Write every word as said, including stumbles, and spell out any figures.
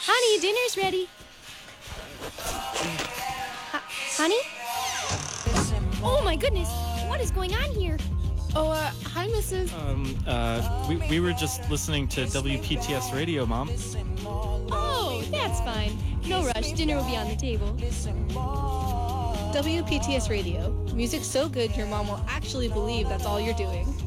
Honey, dinner's ready. H- honey? Oh my goodness, what is going on here? Oh, uh, hi, Missus Um, uh, we, we were just listening to W P T S radio, Mom. Oh, that's fine. No rush, dinner will be on the table. W P T S Radio. Music so good your mom will actually believe that's all you're doing.